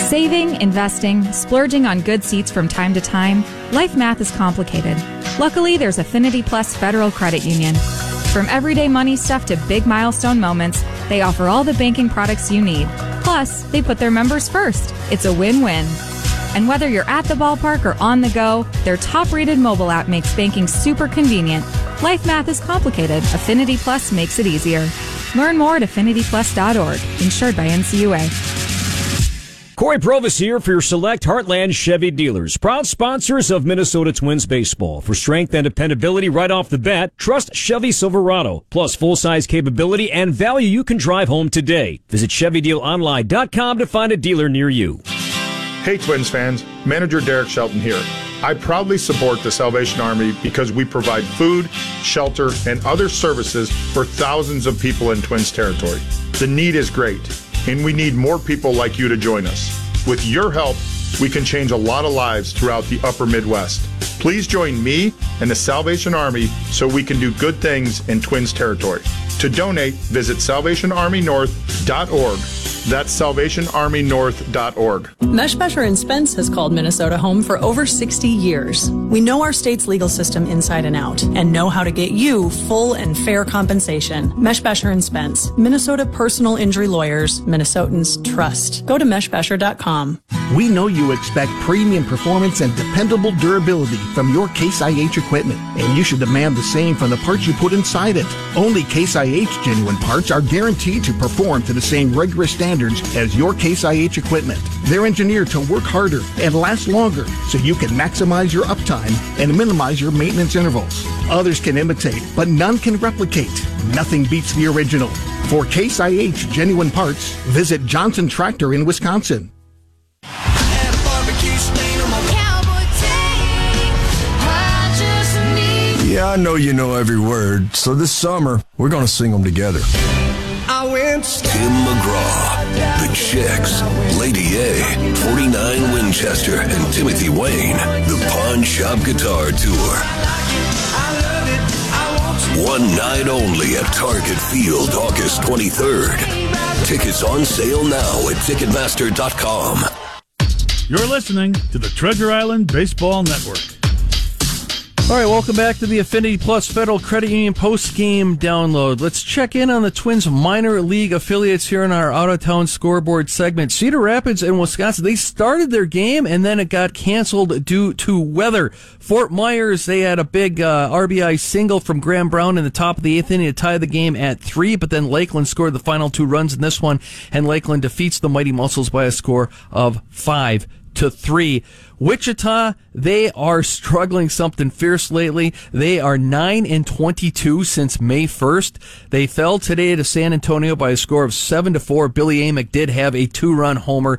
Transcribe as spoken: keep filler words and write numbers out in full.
Saving, investing, splurging on good seats from time to time, life math is complicated. Luckily, there's Affinity Plus Federal Credit Union. From everyday money stuff to big milestone moments, they offer all the banking products you need. Plus, they put their members first. It's a win-win. And whether you're at the ballpark or on the go, their top-rated mobile app makes banking super convenient. Life math is complicated. Affinity Plus makes it easier. Learn more at affinity plus dot org. Insured by N C U A. Corey Provis here for your select Heartland Chevy dealers, proud sponsors of Minnesota Twins baseball. For strength and dependability right off the bat, trust Chevy Silverado. Plus full-size capability and value you can drive home today. Visit Chevy Deal Online dot com to find a dealer near you. Hey Twins fans, Manager Derek Shelton here. I proudly support the Salvation Army because we provide food, shelter, and other services for thousands of people in Twins territory. The need is great, and we need more people like you to join us. With your help, we can change a lot of lives throughout the upper Midwest. Please join me and the Salvation Army so we can do good things in Twins territory. To donate, visit salvation army north dot org. That's salvation army north dot org. Meshbesher and Spence has called Minnesota home for over sixty years. We know our state's legal system inside and out and know how to get you full and fair compensation. Meshbesher and Spence, Minnesota personal injury lawyers, Minnesotans trust. Go to meshbesher dot com. We know you expect premium performance and dependable durability from your Case I H equipment, and you should demand the same from the parts you put inside it. Only Case I H genuine parts are guaranteed to perform to the same rigorous standards as your Case I H equipment. They're engineered to work harder and last longer so you can maximize your uptime and minimize your maintenance intervals. Others can imitate, but none can replicate. Nothing beats the original. For Case I H genuine parts, visit Johnson Tractor in Wisconsin. Yeah, I know you know every word, so this summer, we're going to sing them together. I went Tim McGraw, The Chicks, Lady A, forty-nine Winchester, and Timothy Wayne, the Pawn Shop Guitar Tour. One night only at Target Field, August twenty-third. Tickets on sale now at ticketmaster dot com. You're listening to the Treasure Island Baseball Network. All right, welcome back to the Affinity Plus Federal Credit Union post-game download. Let's check in on the Twins minor league affiliates here in our out-of-town scoreboard segment. Cedar Rapids and Wisconsin, they started their game, and then it got canceled due to weather. Fort Myers, they had a big uh, R B I single from Graham Brown in the top of the eighth inning to tie the game at three, but then Lakeland scored the final two runs in this one, and Lakeland defeats the Mighty Muscles by a score of five to three. Wichita, they are struggling something fierce lately. They are nine and twenty-two since May first. They fell today to San Antonio by a score of seven to four. Billy Amick did have a two-run homer